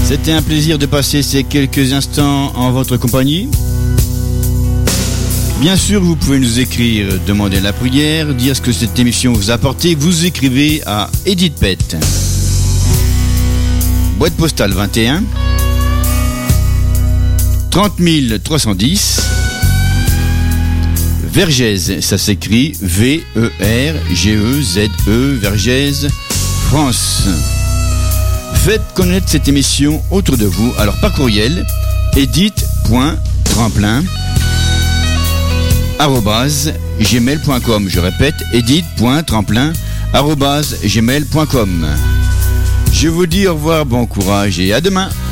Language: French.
C'était un plaisir de passer ces quelques instants en votre compagnie. Bien sûr, vous pouvez nous écrire, demander la prière, dire ce que cette émission vous a apporté. Vous écrivez à Edith Pett, boîte postale 21 30 310 Vergèze, ça s'écrit V-E-R-G-E-Z-E, Vergèze, France. Faites connaître cette émission autour de vous. Alors par courriel, edith.tremplin@gmail.com. Je répète, edith.tremplin@gmail.com. Je vous dis au revoir, bon courage et à demain.